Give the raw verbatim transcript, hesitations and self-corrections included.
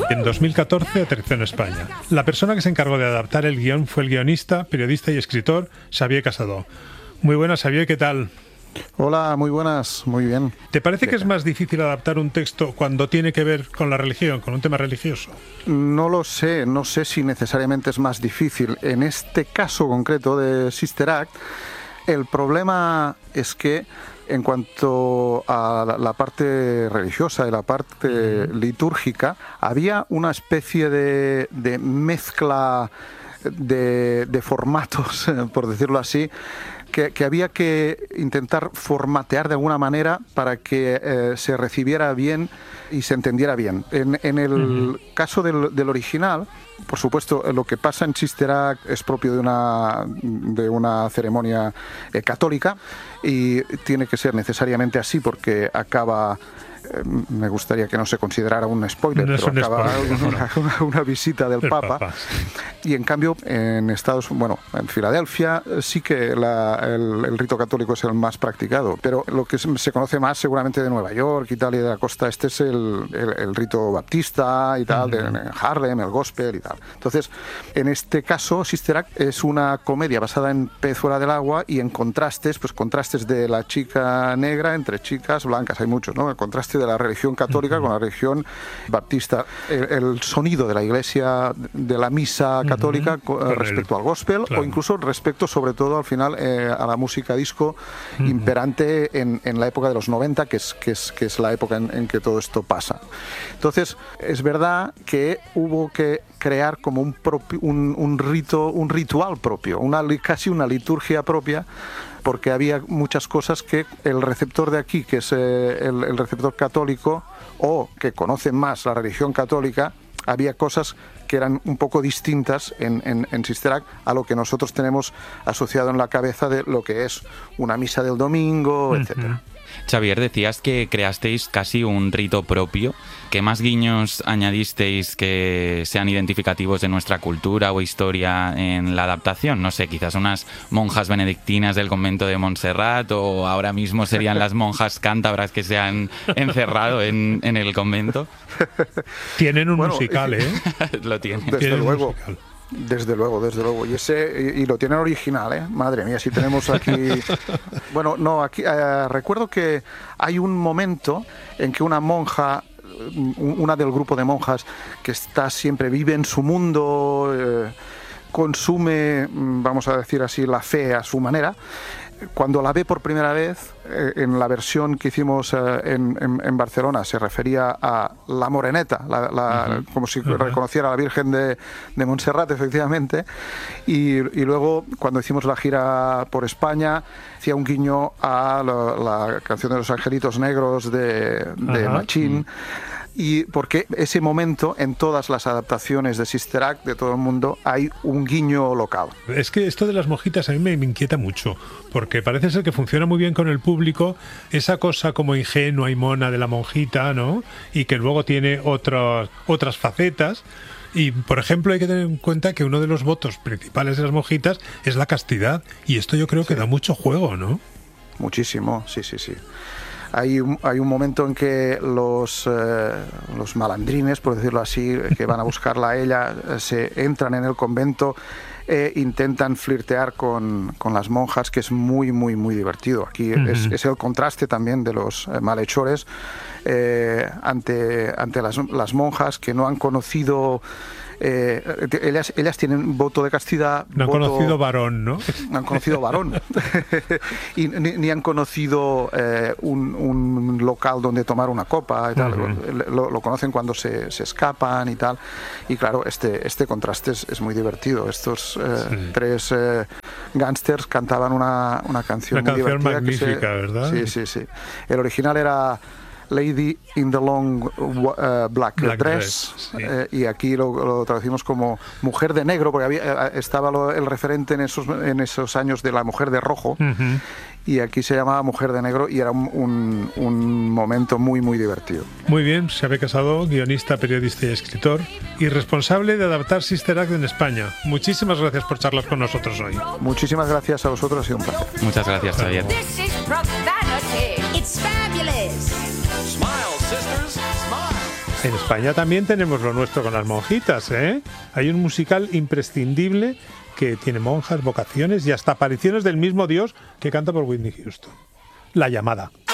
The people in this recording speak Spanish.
En dos mil catorce aterrizó en España. La persona que se encargó de adaptar el guión fue el guionista, periodista y escritor Xavier Casado. Muy buenas, Xavier, ¿qué tal? Hola, muy buenas, muy bien. ¿Te parece que es más difícil adaptar un texto cuando tiene que ver con la religión, con un tema religioso? No lo sé, no sé si necesariamente es más difícil. En este caso concreto de Sister Act, el problema es que en cuanto a la, la parte religiosa y la parte litúrgica, había una especie de, de mezcla de, de formatos, por decirlo así, Que, que había que intentar formatear de alguna manera para que eh, se recibiera bien y se entendiera bien. En, en el uh-huh. caso del, del original, por supuesto, lo que pasa en Sister Act es propio de una, de una ceremonia eh, católica y tiene que ser necesariamente así porque acaba... Me gustaría que no se considerara un spoiler, no pero un acaba spoiler, una, una, una visita del Papa. Papa sí. Y en cambio, en Estados bueno, en Filadelfia sí que la, el, el rito católico es el más practicado, pero lo que se conoce más seguramente de Nueva York y tal, y de la costa este es el, el, el rito baptista y tal, uh-huh. de Harlem, el gospel y tal. Entonces, en este caso, Sister Act es una comedia basada en Pez fuera del agua y en contrastes, pues contrastes de la chica negra entre chicas blancas, hay muchos, ¿no? El contraste de la religión católica uh-huh. con la religión baptista. El, el sonido de la iglesia, de la misa católica uh-huh. respecto al gospel, claro. o incluso respecto, sobre todo, al final, eh, a la música disco uh-huh. imperante en, en la época de los noventa, que es, que es, que es la época en, en que todo esto pasa. Entonces, es verdad que hubo que crear como un, propio, un, un rito, un ritual propio, una, casi una liturgia propia, porque había muchas cosas que el receptor de aquí, que es eh, el, el receptor católico, o que conoce más la religión católica, había cosas que eran un poco distintas en, en, en Sister Act a lo que nosotros tenemos asociado en la cabeza de lo que es una misa del domingo, uh-huh. etcétera. Xavier, decías que creasteis casi un rito propio. ¿Qué más guiños añadisteis que sean identificativos de nuestra cultura o historia en la adaptación? No sé, quizás unas monjas benedictinas del convento de Montserrat, o ahora mismo serían las monjas cántabras que se han encerrado en, en el convento. Tienen un bueno, musical, ¿eh? Lo tienen. Desde Tienen luego. Musical. Desde luego, desde luego. Y ese y, y lo tienen original, ¿eh? Madre mía, si tenemos aquí... Bueno, no, aquí eh, recuerdo que hay un momento en que una monja, una del grupo de monjas que está siempre, vive en su mundo, eh, consume, vamos a decir así, la fe a su manera. Cuando la ve por primera vez, eh, en la versión que hicimos eh, en, en, en Barcelona, se refería a la moreneta, la, la, uh-huh. como si uh-huh. reconociera a la Virgen de, de Montserrat, efectivamente, y, y luego cuando hicimos la gira por España, hacía un guiño a la, la canción de los Angelitos Negros de, de uh-huh. Machín, y porque ese momento en todas las adaptaciones de Sister Act de todo el mundo hay un guiño local. Es que esto de las monjitas a mí me, me inquieta mucho, porque parece ser que funciona muy bien con el público, esa cosa como ingenua y mona de la monjita, ¿no? Y que luego tiene otras otras facetas. Y, por ejemplo, hay que tener en cuenta que uno de los votos principales de las monjitas es la castidad, y esto yo creo que sí. da mucho juego, ¿no? Muchísimo, sí, sí, sí. Hay un, hay un momento en que los, eh, los malandrines, por decirlo así, que van a buscarla a ella, se entran en el convento e intentan flirtear con, con las monjas, que es muy, muy, muy divertido. Aquí uh-huh. es, es el contraste también de los eh, malhechores eh, ante, ante las, las monjas que no han conocido... Eh, ellas, ellas tienen voto de castidad. No han voto, conocido varón, ¿no? No han conocido varón. y ni, ni han conocido eh, un, un local donde tomar una copa y tal. Uh-huh. Lo, lo conocen cuando se, se escapan y tal. Y claro, este, este contraste es, es muy divertido. Estos eh, sí. tres eh, gángsters cantaban una, una canción una muy canción divertida. magnífica, que se, ¿verdad? Sí, sí, sí. El original era Lady in the Long uh, Black, Black Dress, dress sí. eh, y aquí lo, lo traducimos como Mujer de Negro, porque había, estaba lo, el referente en esos, en esos años de la Mujer de Rojo, uh-huh. y aquí se llamaba Mujer de Negro, y era un, un, un momento muy, muy divertido. Muy bien, Xavier Casado, guionista, periodista y escritor, y responsable de adaptar Sister Act en España. Muchísimas gracias por charlar con nosotros hoy. Muchísimas gracias a vosotros, ha sido un placer. Muchas gracias, Xavier. This is Profanity. It's fabulous. Smile, sisters, smile. En España también tenemos lo nuestro con las monjitas, ¿eh? Hay un musical imprescindible que tiene monjas, vocaciones y hasta apariciones del mismo Dios que canta por Whitney Houston. La llamada.